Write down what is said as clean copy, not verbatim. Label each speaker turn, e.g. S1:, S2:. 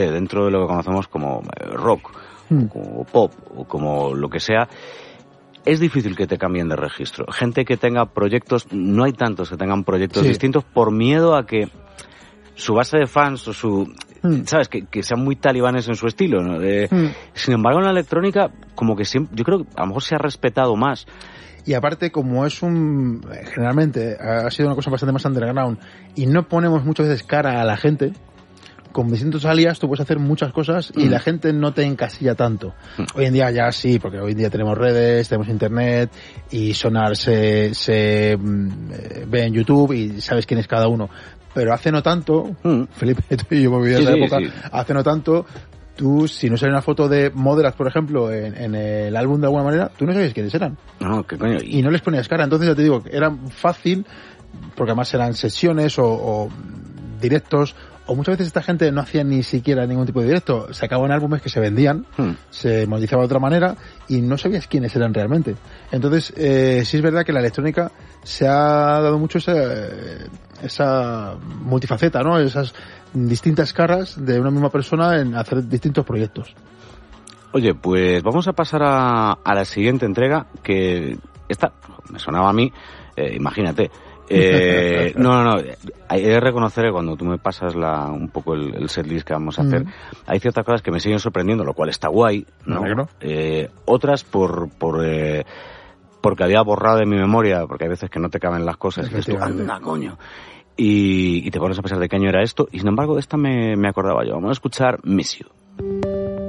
S1: dentro de lo que conocemos como rock, como pop, o como lo que sea, es difícil que te cambien de registro. Gente que tenga proyectos, no hay tantos que tengan proyectos distintos por miedo a que su base de fans o su... ¿Sabes? Que sean muy talibanes en su estilo, ¿no? Sin embargo, en la electrónica, como que siempre, yo creo que a lo mejor se ha respetado más.
S2: Y aparte, como es generalmente ha sido una cosa bastante más underground y no ponemos muchas veces cara a la gente, con distintos alias tú puedes hacer muchas cosas y la gente no te encasilla tanto. Hoy en día ya sí, porque hoy en día tenemos redes, tenemos internet y Sonar se ve en YouTube y sabes quién es cada uno. Pero hace no tanto, Felipe, tú y yo me olvidé de esa época, hace no tanto, tú, si no sale una foto de Moderat, por ejemplo, en el álbum de alguna manera, tú no sabías quiénes eran.
S1: No, ¿qué coño?
S2: Y no les ponías cara. Entonces ya te digo, era fácil, porque además eran sesiones o directos, o muchas veces esta gente no hacía ni siquiera ningún tipo de directo. Sacaban álbumes que se vendían, se monetizaban de otra manera y no sabías quiénes eran realmente. Entonces, sí es verdad que la electrónica se ha dado mucho esa multifaceta, ¿no? Esas distintas caras de una misma persona en hacer distintos proyectos. Oye,
S1: pues vamos a pasar a la siguiente entrega, que esta me sonaba a mí, imagínate. No, hay que reconocer que cuando tú me pasas un poco el setlist que vamos a hacer, hay ciertas cosas que me siguen sorprendiendo, lo cual está guay, ¿no? Otras porque había borrado de mi memoria, porque hay veces que no te caben las cosas y dices tú, anda, coño. Y te pones a pensar de qué año era esto, y sin embargo esta me acordaba yo. Vamos a escuchar Miss You.